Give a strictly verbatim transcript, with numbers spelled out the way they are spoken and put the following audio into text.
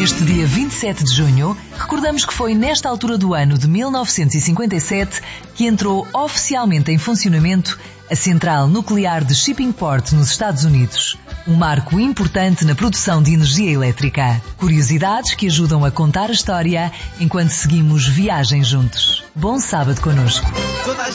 Neste dia vinte e sete de junho, recordamos que foi nesta altura do ano de mil novecentos e cinquenta e sete que entrou oficialmente em funcionamento a Central Nuclear de Shippingport nos Estados Unidos. Um marco importante na produção de energia elétrica. Curiosidades que ajudam a contar a história enquanto seguimos viagem juntos. Bom sábado connosco.